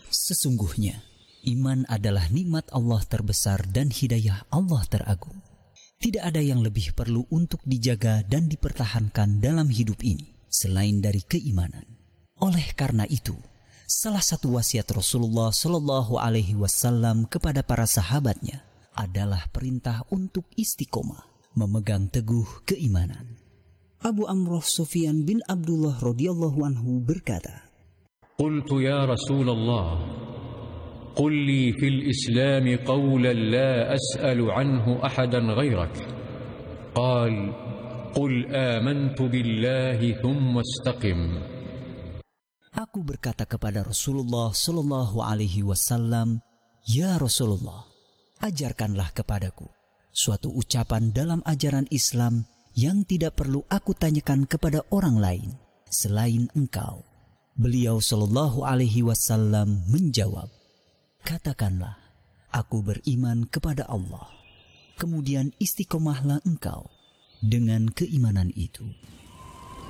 Sesungguhnya, iman adalah nikmat Allah terbesar dan hidayah Allah teragung. Tidak ada yang lebih perlu untuk dijaga dan dipertahankan dalam hidup ini selain dari keimanan. Oleh karena itu, salah satu wasiat Rasulullah Shallallahu Alaihi Wasallam kepada para sahabatnya adalah perintah untuk istiqomah, memegang teguh keimanan. Abu Amroh Sufyan bin Abdullah radhiyallahu anhu berkata, "Qultu ya Rasulullah, قل لي في الإسلام قولا لا أسأل عنه أحدا غيرك قال قل آمنت بالله ثم استقم." Aku berkata kepada Rasulullah Shallallahu Alaihi Wasallam, "Ya Rasulullah, ajarkanlah kepadaku suatu ucapan dalam ajaran Islam yang tidak perlu aku tanyakan kepada orang lain selain engkau." Beliau Shallallahu Alaihi Wasallam menjawab, "Katakanlah, aku beriman kepada Allah. Kemudian istiqomahlah engkau dengan keimanan itu."